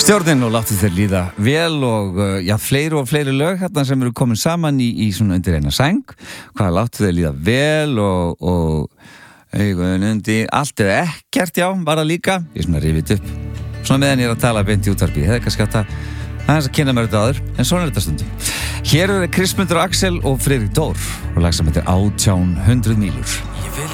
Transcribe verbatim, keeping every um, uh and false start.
Stjórnin og láttu þér líða vel og uh, já, fleiri og fleiri lög hérna sem eru komin saman í, í svona undir eina sæng. Hvað láttu þér líða vel og, og augunundi, allt eða ekkert, já, var það líka. Ég er svona rifið upp. Svona meðan ég er að tala beint í útvarpið. Ég hefði kannski átt að aðeins að kynna mér þetta áður, en svona er þetta stundum. Hér eru Kristmundur Axel og Friðrik Dór og lag sem heitir átján hundruð mílur.